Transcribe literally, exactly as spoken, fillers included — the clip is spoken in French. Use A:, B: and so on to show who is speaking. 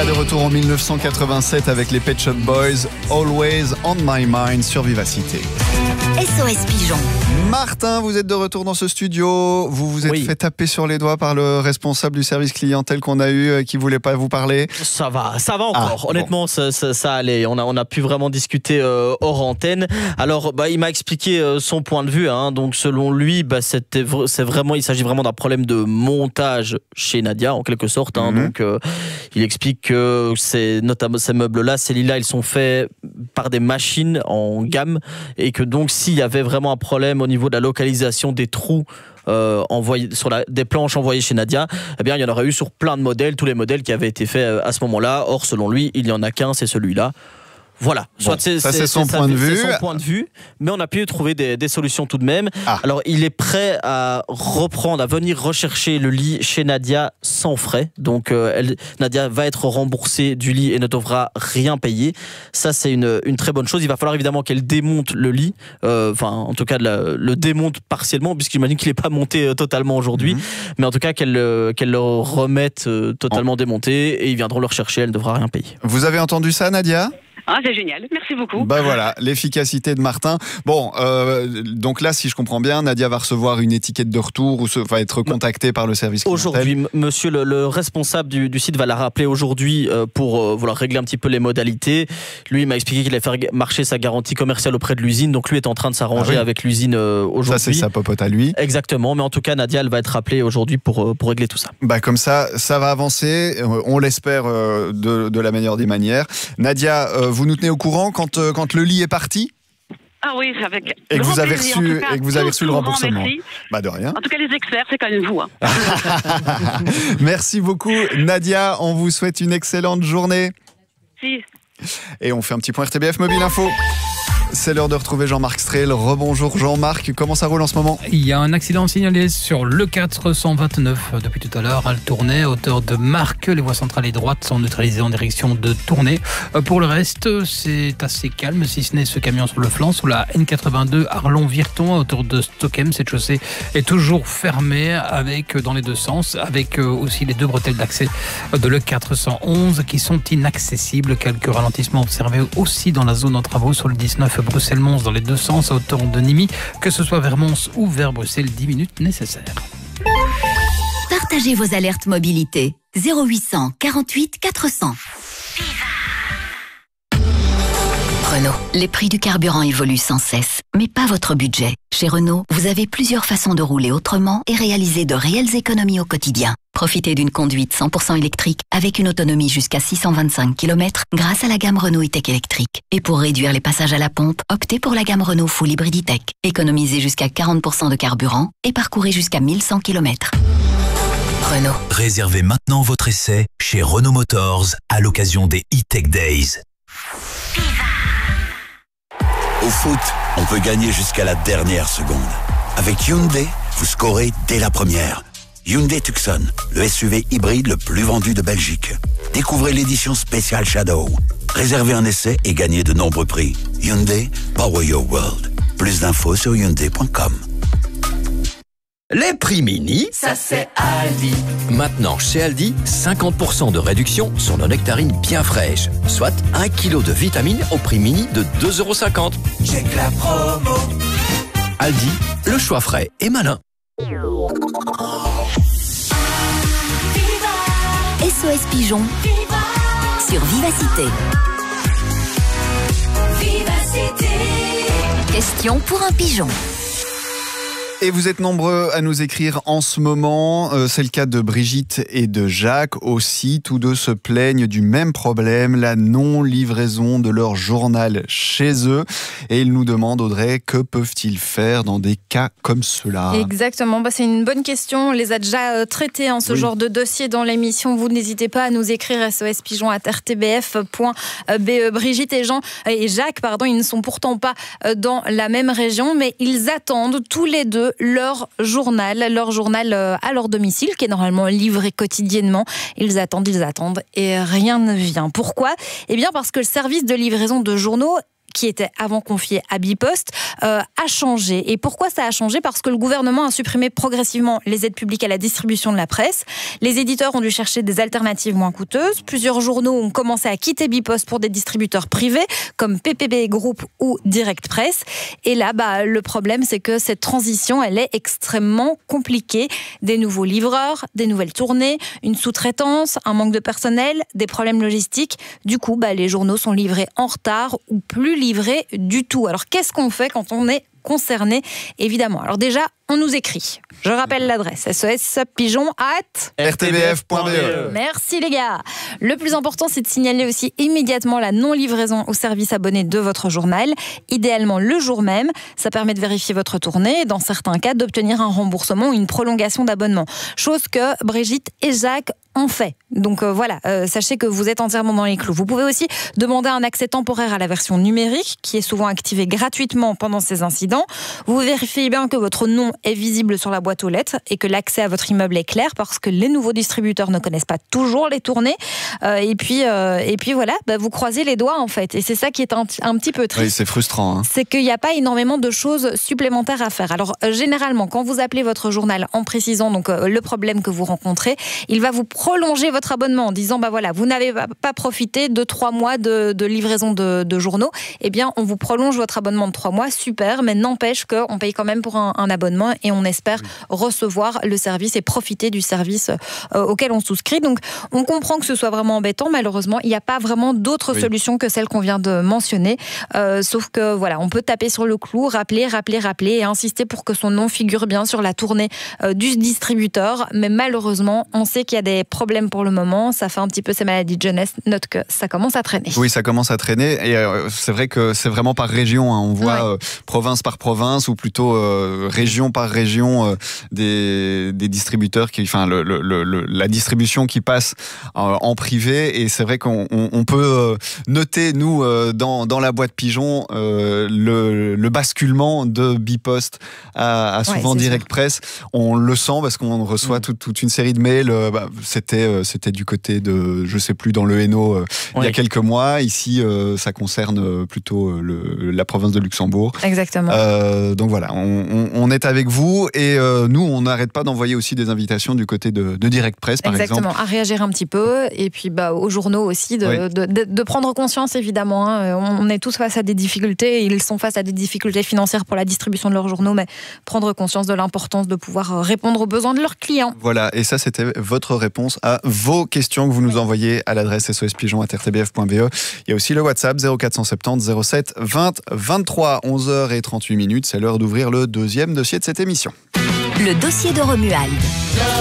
A: Nadia de retour en mille neuf cent quatre-vingt-sept avec les Pet Shop Boys, Always on My Mind sur Vivacité.
B: S O S Pigeon.
A: Martin, vous êtes de retour dans ce studio. Vous vous êtes
C: oui.
A: fait taper sur les doigts par le responsable du service clientèle qu'on a eu, euh, qui voulait pas vous parler.
C: Ça va, ça va encore.
A: Ah,
C: Honnêtement,
A: bon.
C: ça, ça, ça allait. On a, on a pu vraiment discuter euh, hors antenne. Alors, bah, il m'a expliqué euh, son point de vue. Hein. Donc, selon lui, bah, c'était, c'est vraiment, il s'agit vraiment d'un problème de montage chez Nadia, en quelque sorte. Hein.
A: Mm-hmm.
C: Donc, euh, il explique que c'est, notamment ces meubles-là, ces lits-là, ils sont faits par des machines en gamme, et que donc, s'il y avait vraiment un problème au niveau de la localisation des trous euh, envoyés sur la, des planches envoyées chez Nadia, eh bien il y en aurait eu sur plein de modèles, tous les modèles qui avaient été faits à ce moment-là. Or, selon lui, il y en a qu'un, c'est celui-là. Voilà,
A: Bon, c'est, ça c'est son point de vue.
C: C'est son point de vue, mais on a pu trouver des, des solutions tout de même.
A: Ah.
C: Alors, il est prêt à reprendre, à venir rechercher le lit chez Nadia sans frais. Donc, euh, elle, Nadia va être remboursée du lit et ne devra rien payer. Ça, c'est une, une très bonne chose. Il va falloir évidemment qu'elle démonte le lit, euh, enfin, en tout cas, la, le démonte partiellement, puisqu'j'imagine qu'il n'est pas monté euh, totalement aujourd'hui. Mm-hmm. Mais en tout cas, qu'elle, euh, qu'elle le remette euh, totalement oh. démonté, et ils viendront le rechercher. Elle ne devra rien payer.
A: Vous avez entendu ça, Nadia ?
D: Ah, c'est génial, merci beaucoup.
A: Bah voilà, l'efficacité de Martin. Bon, euh, donc là, si je comprends bien, Nadia va recevoir une étiquette de retour ou se, va être contactée par le service clientèle.
C: Aujourd'hui, m- monsieur le, le responsable du, du site va la rappeler aujourd'hui euh, pour euh, voilà, régler un petit peu les modalités. Lui, il m'a expliqué qu'il allait faire marcher sa garantie commerciale auprès de l'usine, donc lui est en train de s'arranger ah oui. avec l'usine euh, aujourd'hui.
A: Ça, c'est sa popote à lui.
C: Exactement, mais en tout cas, Nadia, elle va être rappelée aujourd'hui pour, euh, pour régler tout ça.
A: Bah comme ça, ça va avancer, on l'espère euh, de, de la meilleure des manières. Nadia, euh, vous nous tenez au courant quand, euh, quand le lit est parti ?
D: Ah oui, c'est avec
A: et que vous avez
D: plaisir.
A: reçu
D: Cas,
A: et que vous avez reçu le remboursement.
D: Merci.
A: Bah de rien.
D: En tout cas, les experts, c'est quand même vous. Hein.
A: Merci beaucoup, Nadia. On vous souhaite une excellente journée.
D: Si.
A: Et on fait un petit point R T B F Mobile Info. C'est l'heure de retrouver Jean-Marc Strel. Rebonjour Jean-Marc, comment ça roule en ce moment ?
E: Il y a un accident signalé sur le quatre cent vingt-neuf depuis tout à l'heure. Elle tournait à hauteur de Marques. Les voies centrales et droites sont neutralisées en direction de Tournai. Pour le reste, c'est assez calme, si ce n'est ce camion sur le flanc, sous la N quatre-vingt-deux Arlon-Virton à hauteur de Stockhem. Cette chaussée est toujours fermée avec, dans les deux sens, avec aussi les deux bretelles d'accès de l'E quatre cent onze qui sont inaccessibles. Quelques ralentissements observés aussi dans la zone en travaux sur le dix-neuf Bruxelles-Mons dans les deux sens à hauteur de Nîmes, que ce soit vers Mons ou vers Bruxelles, dix minutes nécessaires.
B: Partagez vos alertes mobilité. zéro huit cent quarante-huit quatre cents. Renault. Les prix du carburant évoluent sans cesse, mais pas votre budget. Chez Renault, vous avez plusieurs façons de rouler autrement et réaliser de réelles économies au quotidien. Profitez d'une conduite cent pour cent électrique avec une autonomie jusqu'à six cent vingt-cinq kilomètres grâce à la gamme Renault E-Tech électrique. Et pour réduire les passages à la pompe, optez pour la gamme Renault Full Hybrid E-Tech. Économisez jusqu'à quarante pour cent de carburant et parcourez jusqu'à mille cent kilomètres. Renault.
F: Réservez maintenant votre essai chez Renault Motors à l'occasion des E-Tech Days.
G: Au foot, on peut gagner jusqu'à la dernière seconde. Avec Hyundai, vous scorez dès la première. Hyundai Tucson, le S U V hybride le plus vendu de Belgique. Découvrez l'édition spéciale Shadow. Réservez un essai et gagnez de nombreux prix. Hyundai, Power Your World. Plus d'infos sur hyundai point com.
H: Les prix mini,
I: ça c'est Aldi.
H: Maintenant chez Aldi, cinquante pour cent de réduction sur nos nectarines bien fraîches. Soit un kilo de vitamines au prix mini de deux euros cinquante.
I: Check la promo.
H: Aldi, le choix frais et malin.
B: S O S Pigeon sur Vivacité.
I: Vivacité.
B: Question pour un pigeon.
A: Et vous êtes nombreux à nous écrire en ce moment. Euh, c'est le cas de Brigitte et de Jacques aussi. Tous deux se plaignent du même problème, la non-livraison de leur journal chez eux. Et ils nous demandent, Audrey, que peuvent-ils faire dans des cas comme cela ?
J: Exactement, bah, c'est une bonne question. On les a déjà euh, traités, hein, ce oui. genre de dossier dans l'émission. Vous n'hésitez pas à nous écrire S O S pigeon arobase r t b f point b e. Brigitte et Jean et Jacques, pardon, ils ne sont pourtant pas dans la même région, mais ils attendent tous les deux leur journal, leur journal à leur domicile, qui est normalement livré quotidiennement. Ils attendent, ils attendent, et rien ne vient. Pourquoi ? Eh bien, parce que le service de livraison de journaux qui était avant confié à Bipost, euh, a changé. Et pourquoi ça a changé ? Parce que le gouvernement a supprimé progressivement les aides publiques à la distribution de la presse. Les éditeurs ont dû chercher des alternatives moins coûteuses. Plusieurs journaux ont commencé à quitter Bipost pour des distributeurs privés, comme P P B Group ou Direct Presse. Et là, bah, le problème, c'est que cette transition, elle est extrêmement compliquée. Des nouveaux livreurs, des nouvelles tournées, une sous-traitance, un manque de personnel, des problèmes logistiques. Du coup, bah, les journaux sont livrés en retard ou plus livrés du tout. Alors, qu'est-ce qu'on fait quand on est concerné, évidemment? Alors déjà, on nous écrit. Je rappelle l'adresse, S O S pigeon at
A: r t b f point b e.
J: Merci les gars. Le plus important, c'est de signaler aussi immédiatement la non-livraison au service abonné de votre journal, idéalement le jour même. Ça permet de vérifier votre tournée et dans certains cas, d'obtenir un remboursement ou une prolongation d'abonnement. Chose que Brigitte et Jacques ont fait. Donc euh, voilà, euh, sachez que vous êtes entièrement dans les clous. Vous pouvez aussi demander un accès temporaire à la version numérique, qui est souvent activée gratuitement pendant ces incidents. Vous vérifiez bien que votre nom est visible sur la boîte aux lettres et que l'accès à votre immeuble est clair, parce que les nouveaux distributeurs ne connaissent pas toujours les tournées. Euh, et puis euh, et puis voilà, bah, vous croisez les doigts en fait. Et c'est ça qui est un, un petit peu triste.
A: Oui, c'est frustrant. Hein.
J: C'est qu'il n'y a pas énormément de choses supplémentaires à faire. Alors euh, généralement, quand vous appelez votre journal en précisant donc euh, le problème que vous rencontrez, il va vous prolonger votre abonnement en disant bah voilà, vous n'avez pas profité de trois mois de, de livraison de, de journaux. Eh bien, on vous prolonge votre abonnement de trois mois, super, mais n'empêche qu'on paye quand même pour un, un abonnement et on espère oui. recevoir le service et profiter du service euh, auquel on souscrit. Donc, on comprend que ce soit vraiment embêtant. Malheureusement, il n'y a pas vraiment d'autres oui. solutions que celles qu'on vient de mentionner. Euh, sauf que voilà, on peut taper sur le clou, rappeler, rappeler, rappeler et insister pour que son nom figure bien sur la tournée euh, du distributeur. Mais malheureusement, on sait qu'il y a des problèmes pour le moment, ça fait un petit peu ces maladies de jeunesse, note que ça commence à traîner.
A: Oui, ça commence à traîner et euh, c'est vrai que c'est vraiment par région, hein. On voit ouais. euh, province par province ou plutôt euh, région par région euh, des, des distributeurs, qui, enfin le, le, le, la distribution qui passe euh, en privé et c'est vrai qu'on on, on peut euh, noter nous euh, dans, dans la boîte pigeon euh, le, le basculement de Bipost à, à souvent ouais, Direct Presse. On le sent parce qu'on reçoit mmh. toute, toute une série de mails, euh, bah, c'était euh, c'était du côté de, je sais plus, dans le Hainaut euh, oui. il y a quelques mois. Ici, euh, ça concerne plutôt euh, le, la province de Luxembourg.
J: Exactement.
A: Euh, donc voilà, on, on, on est avec vous et euh, nous, on n'arrête pas d'envoyer aussi des invitations du côté de, de Direct Presse, par
J: Exactement,
A: exemple.
J: à réagir un petit peu et puis bah, aux journaux aussi de, oui. de, de, de prendre conscience, évidemment. Hein. On est tous face à des difficultés. Ils sont face à des difficultés financières pour la distribution de leurs journaux, mais prendre conscience de l'importance de pouvoir répondre aux besoins de leurs clients.
A: Voilà, et ça, c'était votre réponse à vos questions que vous nous envoyez à l'adresse s o s pigeon arobase r t b f point b e. Il y a aussi le WhatsApp zéro quatre cent soixante-dix zéro sept vingt vingt-trois, onze heures trente-huit minutes. C'est l'heure d'ouvrir le deuxième dossier de cette émission.
B: Le dossier de Romuald.